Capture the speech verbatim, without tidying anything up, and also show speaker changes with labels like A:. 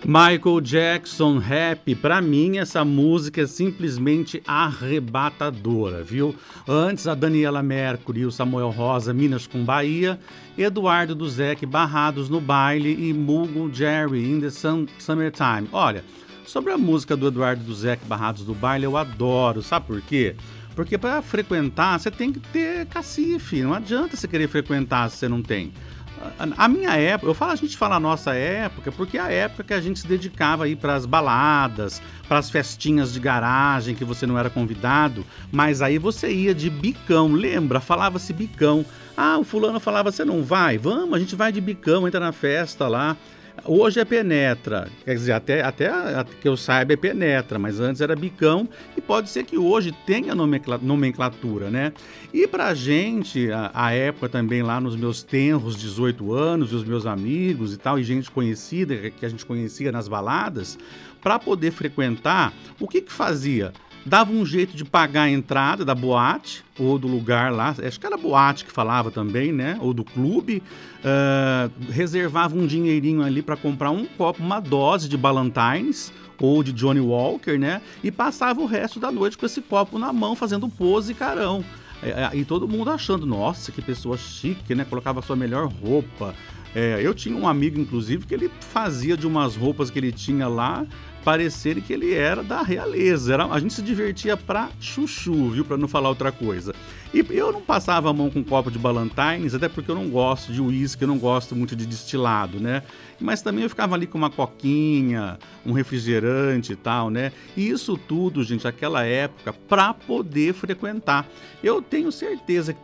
A: Michael Jackson, Happy, pra mim essa música é simplesmente arrebatadora, viu? Antes a Daniela Mercury e o Samuel Rosa, Minas com Bahia, Eduardo Duzec, Barrados no Baile e Mugo Jerry, In the Sun- Summertime. Olha, sobre a música do Eduardo Duzec, Barrados no Baile, eu adoro, sabe por quê? Porque para frequentar você tem que ter cacife, não adianta você querer frequentar se você não tem. A minha época, eu falo, a gente fala a nossa época, porque é a época que a gente se dedicava aí para as baladas, para as festinhas de garagem que você não era convidado, mas aí você ia de bicão, lembra? Falava-se bicão. Ah, o fulano falava, você não vai? Vamos, a gente vai de bicão, entra na festa lá. Hoje é penetra, quer dizer, até, até que eu saiba é penetra, mas antes era bicão e pode ser que hoje tenha nomenclatura, né? E pra gente, a, a época também lá nos meus tenros dezoito anos, e os meus amigos e tal, e gente conhecida, que a gente conhecia nas baladas, para poder frequentar, o que que fazia? Dava um jeito de pagar a entrada da boate ou do lugar lá, acho que era boate que falava também, né? Ou do clube, uh, reservava um dinheirinho ali para comprar um copo, uma dose de Ballantines ou de Johnny Walker, né? E passava o resto da noite com esse copo na mão, fazendo pose e carão. E, e todo mundo achando, nossa, que pessoa chique, né? Colocava a sua melhor roupa. É, eu tinha um amigo, inclusive, que ele fazia de umas roupas que ele tinha lá parecer que ele era da realeza. Era, a gente se divertia pra chuchu, viu? Pra não falar outra coisa. E eu não passava a mão com um copo de Ballantines, até porque eu não gosto de uísque, eu não gosto muito de destilado, né? Mas também eu ficava ali com uma coquinha, um refrigerante e tal, né? E isso tudo, gente, aquela época, pra poder frequentar. Eu tenho certeza que